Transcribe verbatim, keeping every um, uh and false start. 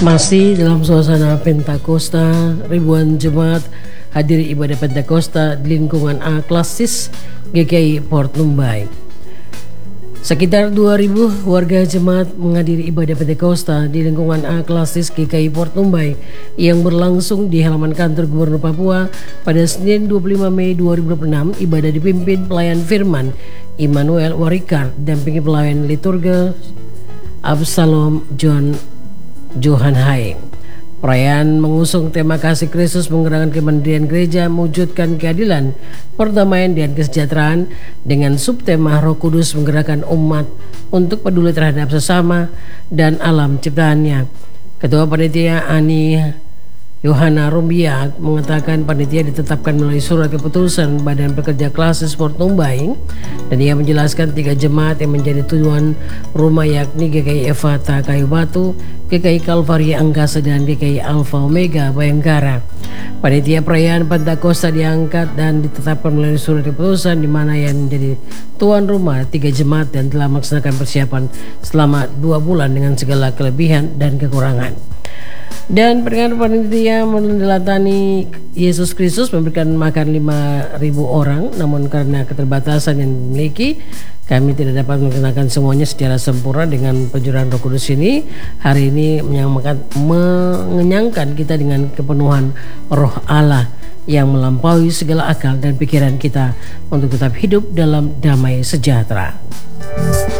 Masih dalam suasana Pentakosta, ribuan jemaat hadiri ibadah Pentakosta di lingkungan A Klasis G K I Port Numbai. Sekitar dua ribu warga jemaat menghadiri ibadah Pentakosta di lingkungan A Klasis G K I Port Numbai yang berlangsung di halaman kantor Gubernur Papua pada Senin dua puluh lima Mei dua ribu dua puluh enam. Ibadah dipimpin pelayan firman Immanuel Warikar, dampingi pelayan liturga Absalom John Johan Hai. Perayaan mengusung tema kasih Kristus menggerakkan kemandirian gereja, mewujudkan keadilan, perdamaian dan kesejahteraan dengan subtema Roh Kudus menggerakkan umat untuk peduli terhadap sesama dan alam ciptaannya. Ketua Panitia Ani Yohana Rumbia mengatakan panitia ditetapkan melalui surat keputusan Badan Pekerja Klasis Port Numbai, dan ia menjelaskan tiga jemaat yang menjadi tujuan rumah yakni G K I Efata Kayu Batu, G K I Kalvari Angkasa dan G K I Alfa Omega Bayangkara. Panitia perayaan Pentakosta diangkat dan ditetapkan melalui surat keputusan di mana yang menjadi tuan rumah tiga jemaat dan telah melaksanakan persiapan selama dua bulan dengan segala kelebihan dan kekurangan. Dan pernikahan panitia menandatangani Yesus Kristus memberikan makan lima ribu orang, namun karena keterbatasan yang dimiliki, kami tidak dapat melaksanakan semuanya secara sempurna. Dengan pencurahan Roh Kudus ini, hari ini mengenyangkan kita dengan kepenuhan Roh Allah yang melampaui segala akal dan pikiran kita untuk tetap hidup dalam damai sejahtera.